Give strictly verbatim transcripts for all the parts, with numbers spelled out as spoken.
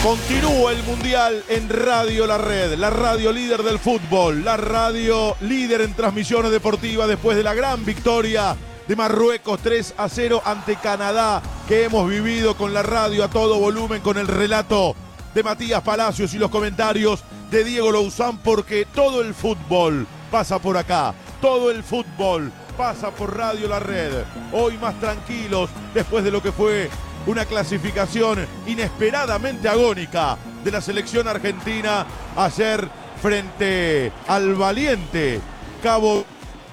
Continúa el Mundial en Radio La Red, la radio líder del fútbol, la radio líder en transmisiones deportivas después de la gran victoria de Marruecos tres a cero ante Canadá que hemos vivido con la radio a todo volumen, con el relato de Matías Palacios y los comentarios de Diego Louzán, porque todo el fútbol pasa por acá, todo el fútbol pasa por Radio La Red. Hoy más tranquilos después de lo que fue una clasificación inesperadamente agónica de la selección argentina ayer frente al valiente Cabo,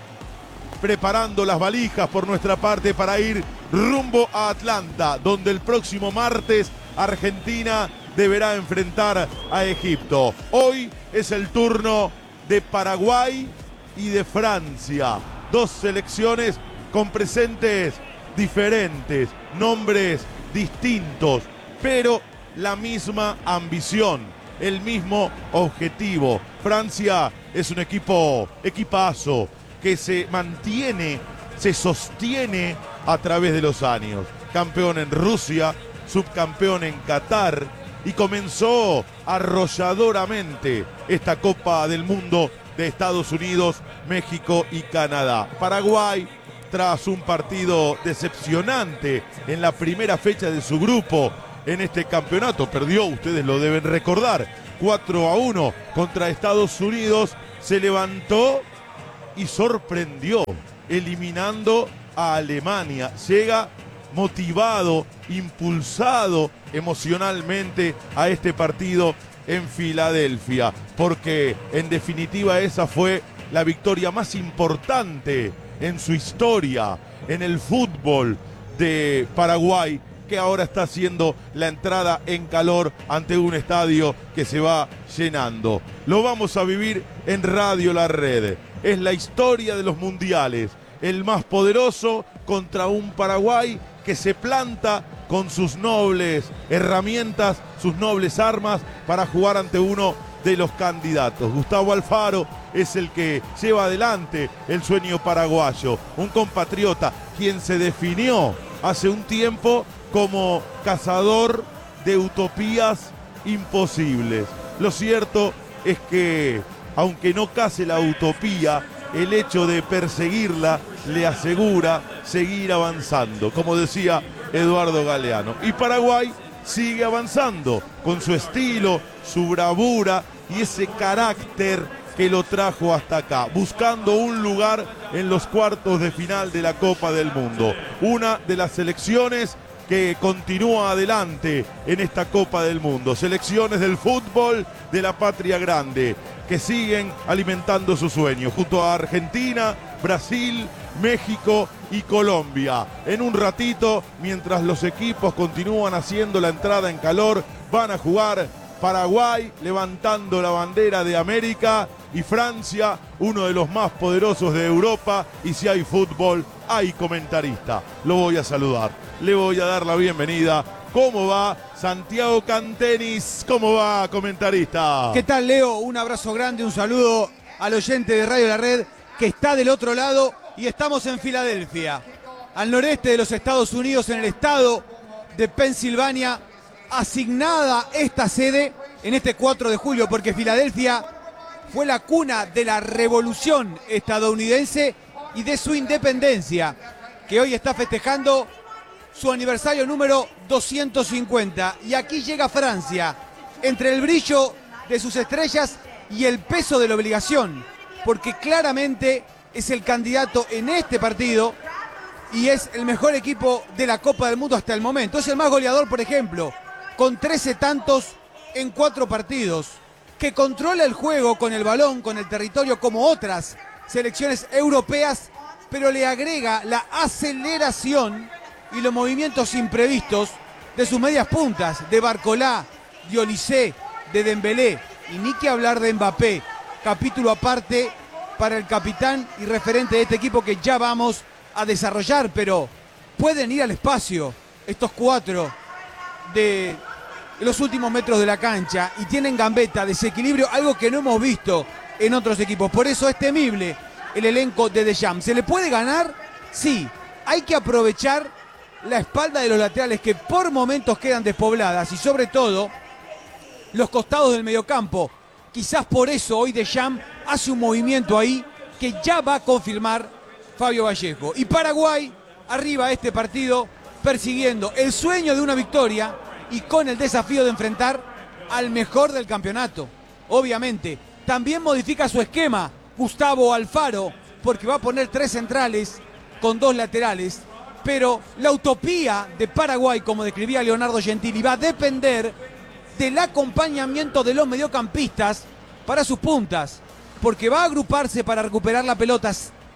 preparando las valijas por nuestra parte para ir rumbo a Atlanta, donde el próximo martes Argentina deberá enfrentar a Egipto. Hoy es el turno de Paraguay y de Francia, dos selecciones con presentes diferentes, nombres distintos, pero la misma ambición, el mismo objetivo. Francia es un equipo, equipazo, que se mantiene, se sostiene a través de los años. Campeón en Rusia, subcampeón en Qatar, y comenzó arrolladoramente esta Copa del Mundo de Estados Unidos, México y Canadá. Paraguay, tras un partido decepcionante en la primera fecha de su grupo en este campeonato, perdió, ustedes lo deben recordar, cuatro a uno contra Estados Unidos, se levantó y sorprendió, eliminando a Alemania. Llega motivado, impulsado emocionalmente a este partido en Filadelfia, porque en definitiva esa fue la victoria más importante en su historia, en el fútbol de Paraguay, que ahora está haciendo la entrada en calor ante un estadio que se va llenando. Lo vamos a vivir en Radio La Red. Es la historia de los mundiales, el más poderoso contra un Paraguay que se planta con sus nobles herramientas, sus nobles armas para jugar ante uno de los candidatos. Gustavo Alfaro es el que lleva adelante el sueño paraguayo, un compatriota quien se definió hace un tiempo como cazador de utopías imposibles. Lo cierto es que, aunque no case la utopía, el hecho de perseguirla le asegura seguir avanzando, como decía Eduardo Galeano. Y Paraguay sigue avanzando con su estilo, su bravura y ese carácter que lo trajo hasta acá, buscando un lugar en los cuartos de final de la Copa del Mundo. Una de las selecciones que continúa adelante en esta Copa del Mundo. Selecciones del fútbol de la patria grande que siguen alimentando su sueño junto a Argentina, Brasil, México y Colombia. En un ratito, mientras los equipos continúan haciendo la entrada en calor, van a jugar Paraguay levantando la bandera de América y Francia, uno de los más poderosos de Europa, y si hay fútbol, hay comentarista. Lo voy a saludar, le voy a dar la bienvenida. ¿Cómo va Santiago Cantenis? ¿Cómo va, comentarista? ¿Qué tal, Leo? Un abrazo grande, un saludo al oyente de Radio La Red que está del otro lado, y estamos en Filadelfia, al noreste de los Estados Unidos, en el estado de Pensilvania, asignada esta sede en este cuatro de julio, porque Filadelfia fue la cuna de la revolución estadounidense y de su independencia, que hoy está festejando su aniversario número doscientos cincuenta. Y aquí llega Francia, entre el brillo de sus estrellas y el peso de la obligación, porque claramente es el candidato en este partido y es el mejor equipo de la Copa del Mundo hasta el momento. Es el más goleador, por ejemplo, con trece tantos en cuatro partidos, que controla el juego con el balón, con el territorio, como otras selecciones europeas, pero le agrega la aceleración y los movimientos imprevistos de sus medias puntas, de Barcolá, de Olise, de Dembélé, y ni que hablar de Mbappé. Capítulo aparte para el capitán y referente de este equipo que ya vamos a desarrollar, pero pueden ir al espacio estos cuatro de los últimos metros de la cancha y tienen gambeta, desequilibrio, algo que no hemos visto en otros equipos. Por eso es temible el elenco de Deschamps. ¿Se le puede ganar? Sí. Hay que aprovechar la espalda de los laterales que por momentos quedan despobladas y sobre todo los costados del mediocampo. Quizás por eso hoy Deschamps hace un movimiento ahí que ya va a confirmar Fabio Vallejo. Y Paraguay arriba este partido persiguiendo el sueño de una victoria y con el desafío de enfrentar al mejor del campeonato. Obviamente, también modifica su esquema Gustavo Alfaro, porque va a poner tres centrales con dos laterales, pero la utopía de Paraguay, como describía Leonardo Gentili, va a depender del acompañamiento de los mediocampistas para sus puntas, porque va a agruparse para recuperar la pelota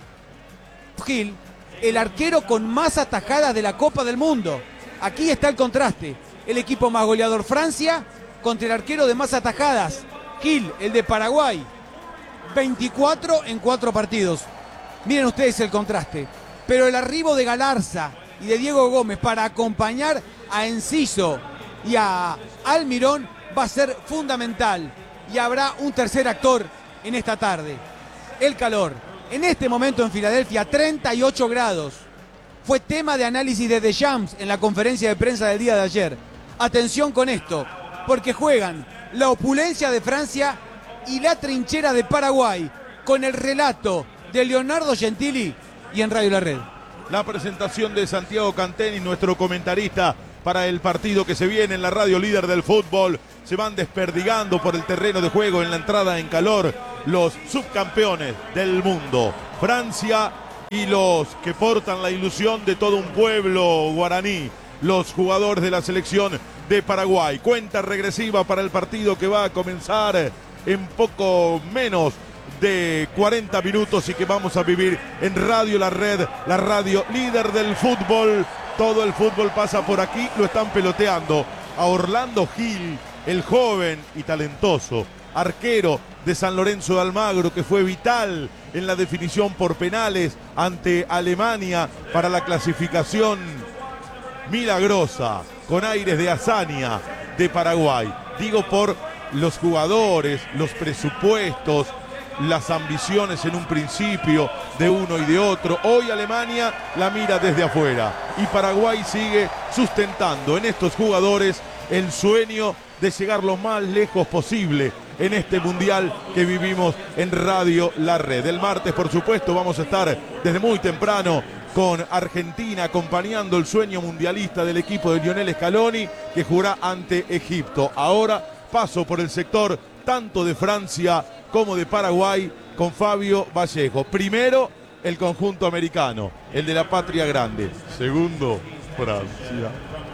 Gil, el arquero con más atajadas de la Copa del Mundo. Aquí está el contraste, el equipo más goleador Francia contra el arquero de más atajadas, Gil, el de Paraguay, veinticuatro en cuatro partidos. Miren ustedes el contraste. Pero el arribo de Galarza y de Diego Gómez para acompañar a Enciso y a Almirón va a ser fundamental. Y habrá un tercer actor en esta tarde. El calor. En este momento en Filadelfia, treinta y ocho grados. Fue tema de análisis de Deschamps en la conferencia de prensa del día de ayer. Atención con esto, porque juegan la opulencia de Francia y la trinchera de Paraguay, con el relato de Leonardo Gentili y en Radio La Red. La presentación de Santiago Canteni, nuestro comentarista para el partido que se viene en la radio líder del fútbol. Se van desperdigando por el terreno de juego en la entrada en calor los subcampeones del mundo, Francia, y los que portan la ilusión de todo un pueblo guaraní, los jugadores de la selección de Paraguay. Cuenta regresiva para el partido que va a comenzar en poco menos de cuarenta minutos y que vamos a vivir en Radio La Red, la radio líder del fútbol. Todo el fútbol pasa por aquí, lo están peloteando a Orlando Gil, el joven y talentoso arquero de San Lorenzo de Almagro, que fue vital en la definición por penales ante Alemania para la clasificación milagrosa, con aires de hazaña de Paraguay. Digo por los jugadores, los presupuestos, las ambiciones en un principio de uno y de otro. Hoy Alemania la mira desde afuera y Paraguay sigue sustentando en estos jugadores el sueño de llegar lo más lejos posible en este mundial que vivimos en Radio La Red. El martes, por supuesto, vamos a estar desde muy temprano con Argentina acompañando el sueño mundialista del equipo de Lionel Scaloni, que jugará ante Egipto. Ahora paso por el sector tanto de Francia como de Paraguay con Fabio Vallejo. Primero, el conjunto americano, el de la patria grande. Segundo, Francia.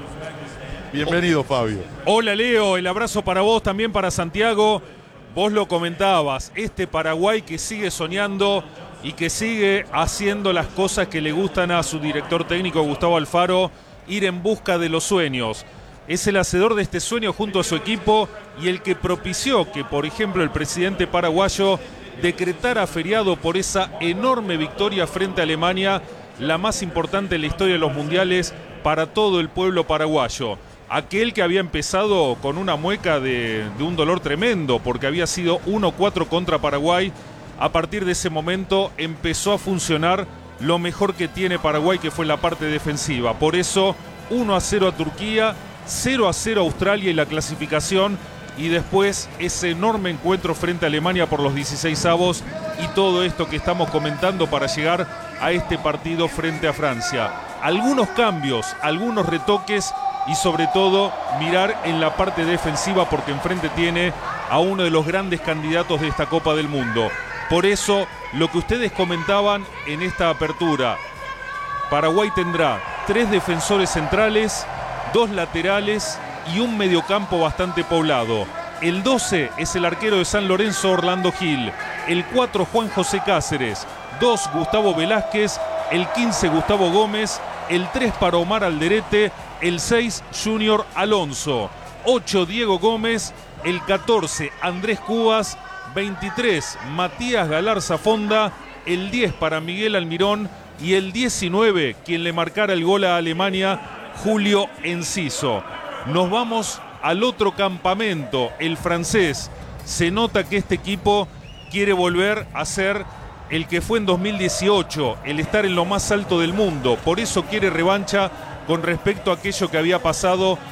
Bienvenido, Fabio. Hola, Leo, el abrazo para vos, también para Santiago. Vos lo comentabas, este Paraguay que sigue soñando y que sigue haciendo las cosas que le gustan a su director técnico Gustavo Alfaro, ir en busca de los sueños. Es el hacedor de este sueño junto a su equipo y el que propició que, por ejemplo, el presidente paraguayo decretara feriado por esa enorme victoria frente a Alemania, la más importante en la historia de los mundiales para todo el pueblo paraguayo. Aquel que había empezado con una mueca de, de un dolor tremendo porque había sido uno cuatro contra Paraguay. A partir de ese momento empezó a funcionar lo mejor que tiene Paraguay, que fue la parte defensiva. Por eso uno a cero a Turquía, cero a cero a Australia y la clasificación, y después ese enorme encuentro frente a Alemania por los dieciséis avos y todo esto que estamos comentando para llegar a este partido frente a Francia. Algunos cambios, algunos retoques y sobre todo mirar en la parte defensiva porque enfrente tiene a uno de los grandes candidatos de esta Copa del Mundo. Por eso, lo que ustedes comentaban en esta apertura, Paraguay tendrá tres defensores centrales, dos laterales y un mediocampo bastante poblado. El doce es el arquero de San Lorenzo, Orlando Gil. El cuatro, Juan José Cáceres. dos, Gustavo Velázquez. El quince, Gustavo Gómez. El tres para Omar Alderete. El seis, Junior Alonso. ocho, Diego Gómez. El catorce, Andrés Cubas. veintitrés, Matías Galarza Fonda. El diez para Miguel Almirón. Y el diecinueve, quien le marcara el gol a Alemania, Julio Enciso. Nos vamos al otro campamento, el francés. Se nota que este equipo quiere volver a ser el que fue en dos mil dieciocho, el estar en lo más alto del mundo. Por eso quiere revancha con respecto a aquello que había pasado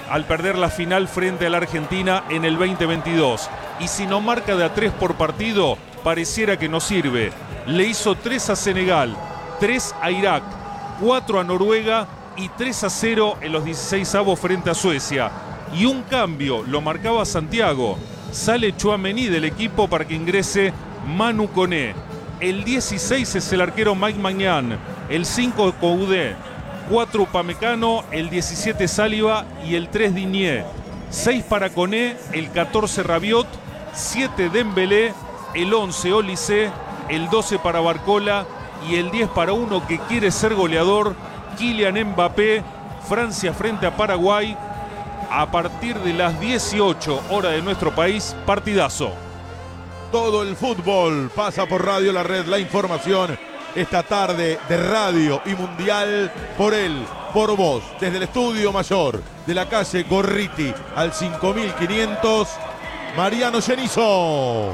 al perder la final frente a la Argentina en el veinte veintidós. Y si no marca de a tres por partido, pareciera que no sirve. Le hizo tres a Senegal, tres a Irak, cuatro a Noruega y tres a cero en los dieciseisavos frente a Suecia. Y un cambio lo marcaba Santiago. Sale Tchouaméni del equipo para que ingrese Manu Koné. El dieciséis es el arquero Mike Maignan, el cinco Koudé, cuatro Upamecano, el diecisiete Saliba y el tres Digne. seis para Koné, el catorce Rabiot, siete Dembélé, el once Olise, el doce para Barcola y el diez para uno que quiere ser goleador, Kylian Mbappé. Francia frente a Paraguay a partir de las dieciocho horas de nuestro país. Partidazo. Todo el fútbol pasa por Radio La Red. La información esta tarde de radio y mundial por él, por vos, desde el estudio mayor de la calle Gorriti al cinco mil quinientos, Mariano Genizo.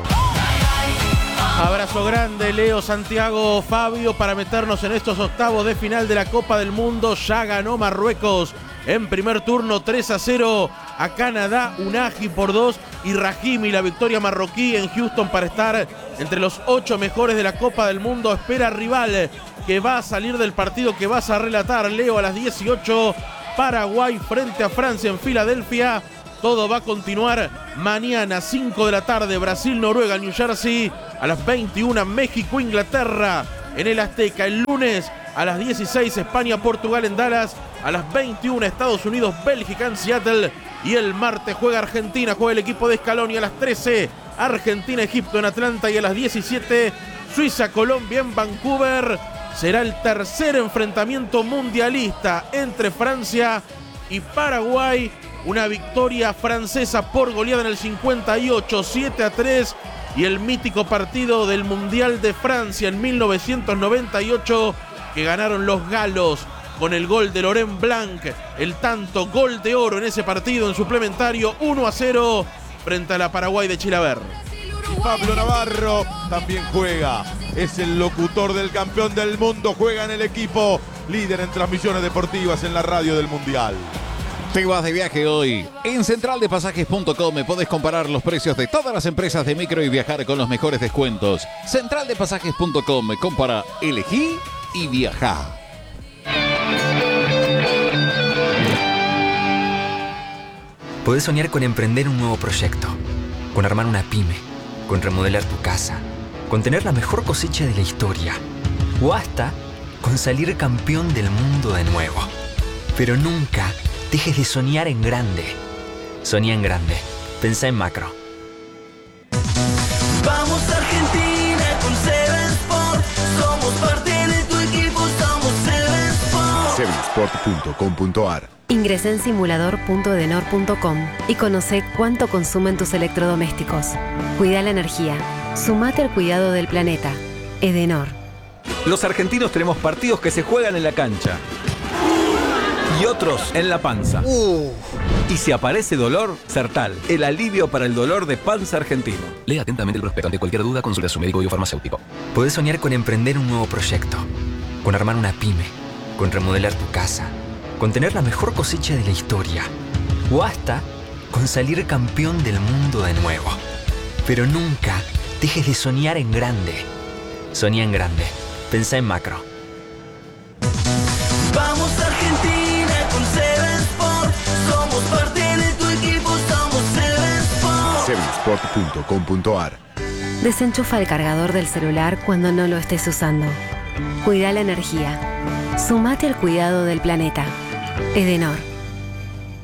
Abrazo grande, Leo, Santiago, Fabio, para meternos en estos octavos de final de la Copa del Mundo. Ya ganó Marruecos en primer turno tres a cero a Canadá, Unagi por dos y Rahimi, la victoria marroquí en Houston para estar entre los ocho mejores de la Copa del Mundo. Espera rival que va a salir del partido que vas a relatar, Leo, a las dieciocho. Paraguay frente a Francia en Filadelfia. Todo va a continuar mañana, cinco de la tarde, Brasil, Noruega, New Jersey. A las veintiuna, México, Inglaterra en el Azteca. El lunes a las dieciséis, España, Portugal en Dallas. A las veintiuna, Estados Unidos, Bélgica en Seattle. Y el martes juega Argentina, juega el equipo de Scaloni. A las trece, Argentina, Egipto en Atlanta. Y a las diecisiete, Suiza, Colombia en Vancouver. Será el tercer enfrentamiento mundialista entre Francia y Paraguay. Una victoria francesa por goleada en el cincuenta y ocho, siete a tres. Y el mítico partido del Mundial de Francia en mil novecientos noventa y ocho, que ganaron los galos con el gol de Laurent Blanc. El tanto gol de oro en ese partido en suplementario, uno a cero frente a la Paraguay de Chilaver. Pablo Navarro también juega. Es el locutor del campeón del mundo. Juega en el equipo líder en transmisiones deportivas en la radio del Mundial. Te vas de viaje hoy. En central de pasajes punto com podés comparar los precios de todas las empresas de micro y viajar con los mejores descuentos. central de pasajes punto com. Compara, elegí y viajá. Podés soñar con emprender un nuevo proyecto, con armar una pyme, con remodelar tu casa, con tener la mejor cosecha de la historia o hasta con salir campeón del mundo de nuevo. Pero nunca dejes de soñar en grande. Soñá en grande. Pensá en macro. Vamos Argentina con Seven Sport. Somos parte de tu equipo, somos Seven Sport. seven sport punto com punto a r. Ingresa en simulador punto edenor punto com y conoce cuánto consumen tus electrodomésticos. Cuida la energía. Sumate al cuidado del planeta. Edenor. Los argentinos tenemos partidos que se juegan en la cancha y otros en la panza. Uh. Y si aparece dolor, Sertal, el alivio para el dolor de panza argentino. Lea atentamente el prospecto. Ante cualquier duda, consulte a su médico y o farmacéutico. Podés soñar con emprender un nuevo proyecto, con armar una pyme, con remodelar tu casa, con tener la mejor cosecha de la historia o hasta con salir campeón del mundo de nuevo. Pero nunca dejes de soñar en grande. Soñá en grande. Pensá en macro. Vamos Argentina con Seven Sport. Somos parte de tu equipo, somos Seven Sport. seven sport punto com punto a r. Desenchufa el cargador del celular cuando no lo estés usando. Cuida la energía. Sumate al cuidado del planeta. Edenor.